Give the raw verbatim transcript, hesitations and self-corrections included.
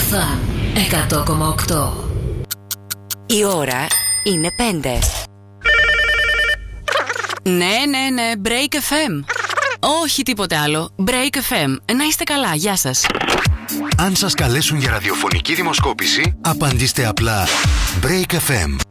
Φαν εκατό κόμμα οκτώ. Η ώρα είναι πέντε. Ναι, ναι, ναι, Break εφ εμ. Όχι τίποτε άλλο. Break εφ εμ. Να είστε καλά, γεια σας. Αν σας καλέσουν για ραδιοφωνική δημοσκόπηση, απαντήστε απλά Break εφ εμ.